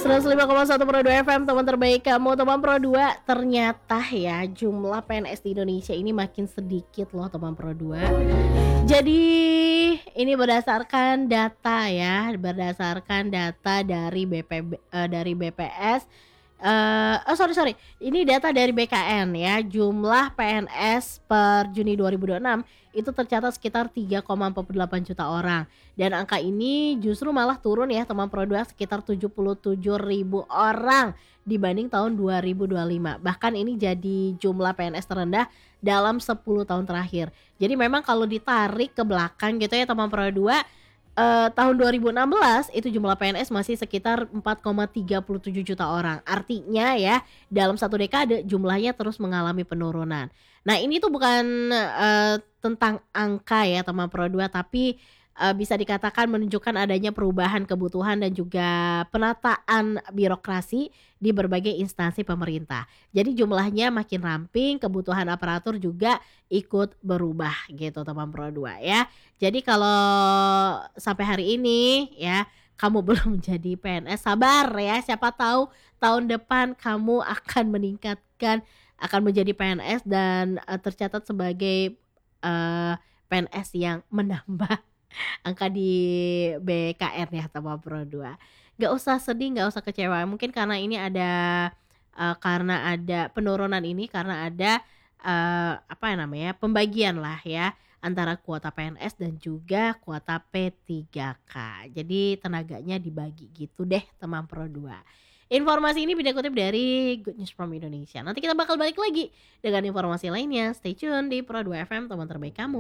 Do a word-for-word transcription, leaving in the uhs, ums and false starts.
seratus lima koma satu Pro dua F M, teman terbaik kamu. Teman Pro dua, ternyata ya jumlah P N S di Indonesia ini makin sedikit loh teman Pro dua. Jadi ini berdasarkan data ya, berdasarkan data dari B P B, eh, dari B P S. Eh, oh sorry sorry, ini data dari B K N ya. Jumlah P N S per Juni dua ribu dua puluh enam itu tercatat sekitar tiga koma empat puluh delapan juta orang. Dan angka ini justru malah turun ya teman Pro dua, sekitar tujuh puluh tujuh ribu orang dibanding tahun dua ribu dua puluh lima. Bahkan ini jadi jumlah P N S terendah dalam sepuluh tahun terakhir. Jadi memang kalau ditarik ke belakang gitu ya teman Pro dua, Uh, tahun dua ribu enam belas itu jumlah P N S masih sekitar empat koma tiga tujuh juta orang. Artinya ya dalam satu dekade jumlahnya terus mengalami penurunan. Nah ini tuh bukan uh, tentang angka ya teman Pro dua, tapi uh, bisa dikatakan menunjukkan adanya perubahan kebutuhan dan juga penataan birokrasi di berbagai instansi pemerintah. Jadi jumlahnya makin ramping, kebutuhan aparatur juga ikut berubah gitu teman Pro dua ya. Jadi kalau sampai hari ini ya kamu belum jadi P N S, sabar ya, siapa tahu tahun depan kamu akan meningkatkan, akan menjadi P N S dan uh, tercatat sebagai uh, P N S yang menambah angka di B K R ya teman Pro dua. Gak usah sedih, gak usah kecewa. Mungkin karena ini ada uh, karena ada penurunan ini karena ada uh, apa ya namanya pembagian lah ya antara kuota P N S dan juga kuota P tiga K. Jadi tenaganya dibagi gitu deh teman Pro dua. Informasi ini bisa kutip dari Good News from Indonesia. Nanti kita bakal balik lagi dengan informasi lainnya. Stay tune di Pro dua F M, teman terbaik kamu.